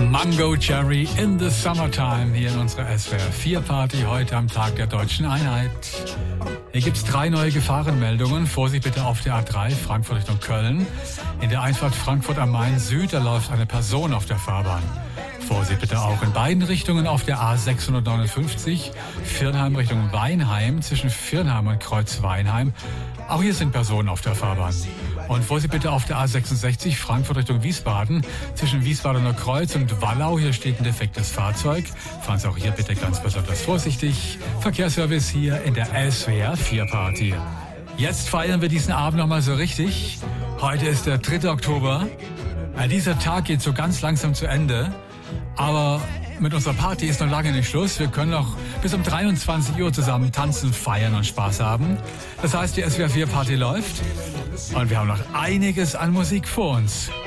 Mango Cherry in the Summertime hier in unserer SWR 4 Party heute am Tag der Deutschen Einheit. Hier gibt's 3 neue Gefahrenmeldungen. Vorsicht bitte auf der A3 Frankfurt Richtung Köln. In der Einfahrt Frankfurt am Main Süd, da läuft eine Person auf der Fahrbahn. Vorsicht bitte auch in beiden Richtungen auf der A659 Viernheim Richtung Weinheim zwischen Viernheim und Kreuz Weinheim. Auch hier sind Personen auf der Fahrbahn. Und Vorsicht bitte auf der A66 Frankfurt Richtung Wiesbaden zwischen Wiesbadener Kreuz und Wallau. Hier steht ein defektes Fahrzeug. Fahren Sie auch hier bitte ganz besonders vorsichtig. Verkehrsservice hier in der SWR 4 Party. Jetzt feiern wir diesen Abend nochmal so richtig. Heute ist der 3. Oktober. Dieser Tag geht so ganz langsam zu Ende. Aber mit unserer Party ist noch lange nicht Schluss. Wir können noch bis um 23 Uhr zusammen tanzen, feiern und Spaß haben. Das heißt, die SWR 4 Party läuft und wir haben noch einiges an Musik vor uns.